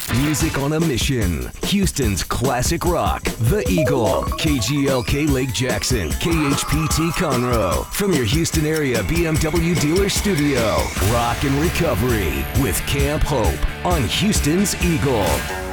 Music on a mission. Houston's classic rock. The Eagle. KGLK Lake Jackson. KHPT Conroe. From your Houston area BMW dealer studio. Rock and Recovery with Camp Hope on Houston's Eagle.